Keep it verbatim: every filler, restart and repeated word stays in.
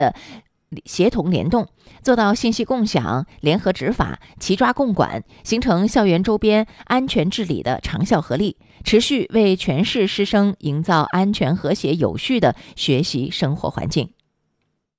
呃协同联动，做到信息共享、联合执法、齐抓共管，形成校园周边安全治理的长效合力，持续为全市师生营造安全、和谐、有序的学习生活环境。